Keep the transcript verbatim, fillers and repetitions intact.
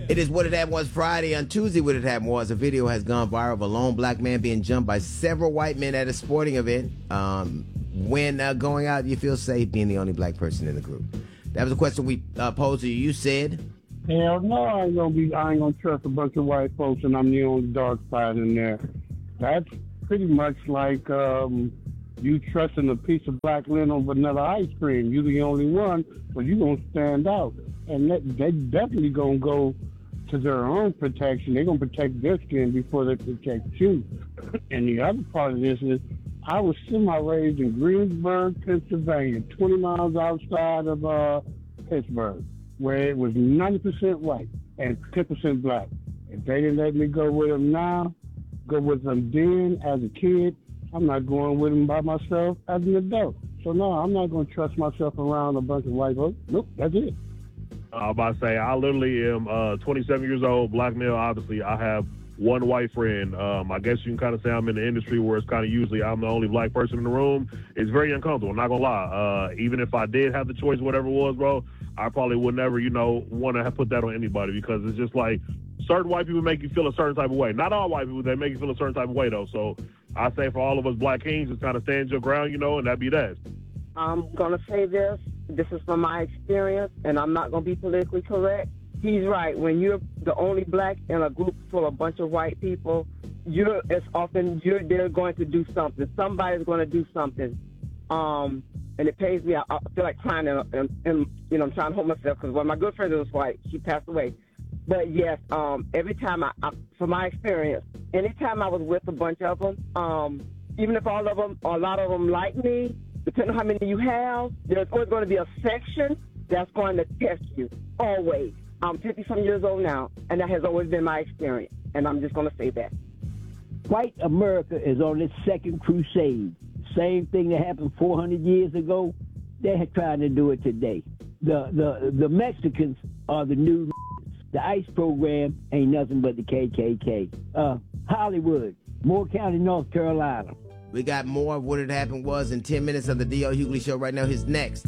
It is What It Happened Was Friday. On Tuesday, What It Happened Was, a video has gone viral of a lone black man being jumped by several white men at a sporting event. Um, when uh, going out, you feel safe being the only black person in the group? That was a question we uh, posed to you. You said, hell no, I ain't gonna be. I ain't gonna trust a bunch of white folks, and I'm the only dark side in there. That's pretty much like um, you trusting a piece of black linen over vanilla ice cream. You're the only one, but you gonna stand out, and that, they definitely gonna go to their own protection. They're gonna protect their skin before they protect you. And the other part of this is, I was semi-raised in Greensburg, Pennsylvania, twenty miles outside of uh, Pittsburgh, where it was ninety percent white and ten percent black. If they didn't let me go with them now, go with them then as a kid, I'm not going with them by myself as an adult. So no, I'm not going to trust myself around a bunch of white folks. Nope, that's it. I was about to say, I literally am uh, twenty-seven years old, black male. Obviously, I have one white friend. Um, I guess you can kind of say I'm in the industry where it's kind of usually I'm the only black person in the room. It's very uncomfortable, I'm not going to lie. Uh, even if I did have the choice, whatever it was, bro, I probably would never, you know, want to put that on anybody, because it's just like certain white people make you feel a certain type of way. Not all white people, they make you feel a certain type of way, though. So I say for all of us black kings, just kind of stand your ground, you know, and that be that. I'm going to say this. This is from my experience, and I'm not going to be politically correct. He's right. When you're the only black in a group full of a bunch of white people, you're as often you're they're going to do something. Somebody's going to do something, um, and it pays me. I, I feel like crying, and, and, and you know, I'm trying to hold myself, because one of my good friends was white. She passed away. But yes, um, every time I, I, from my experience, anytime I was with a bunch of them, um, even if all of them or a lot of them like me, depending on how many you have, there's always going to be a section that's going to test you, always. I'm fifty-some years old now, and that has always been my experience, and I'm just going to say that. White America is on its second crusade. Same thing that happened four hundred years ago, they're trying to do it today. The, the, the Mexicans are the new The ICE program ain't nothing but the K K K. Uh, Hollywood, Moore County, North Carolina. We got more of What It Happened Was in ten minutes of the D L Hughley Show right now. His next.